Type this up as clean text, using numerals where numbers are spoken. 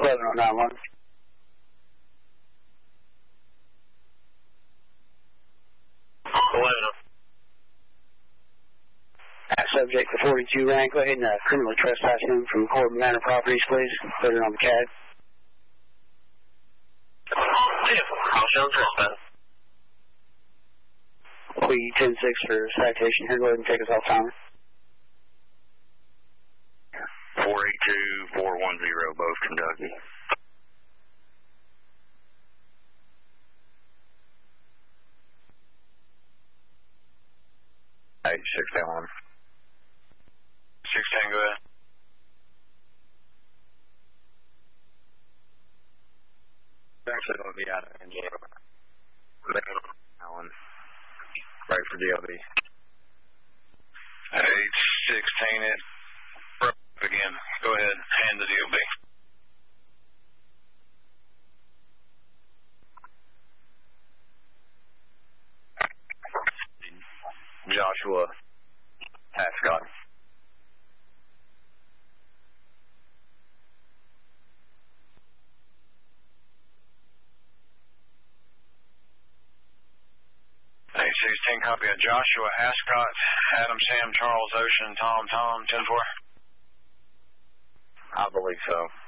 11 on 9-1. Subject for 42 rank, go ahead and criminally trespass him from Corbin Manor Properties, please. Put it on the CAD. I'll show trespass. We 10-6 for citation here. Go ahead and take us off timer. 482-410, both Kentucky. Hey, 6-1. 16, go ahead. Actually, going to be out of Angelo. Allen. Right for DLB. 8-16 it. Again. Go ahead. Hand the DLB. Joshua Ascot. Hey, 16 copy of Joshua Ascot, Adam Sam Charles Ocean Tom 10-4. I believe so.